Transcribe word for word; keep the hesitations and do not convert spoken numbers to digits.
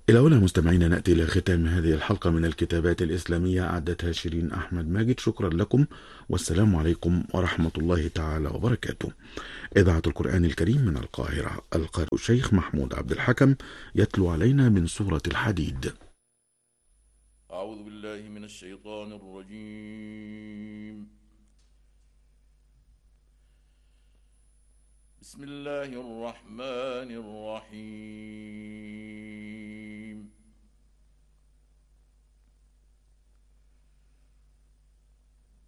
إلى هنا مستمعينا نأتي إلى ختام هذه الحلقة من الكتابات الإسلامية، أعدتها شيرين أحمد ماجد. شكرا لكم، والسلام عليكم ورحمة الله تعالى وبركاته. إذاعة القرآن الكريم من القاهرة، القارئ الشيخ محمود عبد الحكم يتلو علينا من سورة الحديد. أعوذ بالله من الشيطان الرجيم. بسم الله الرحمن الرحيم.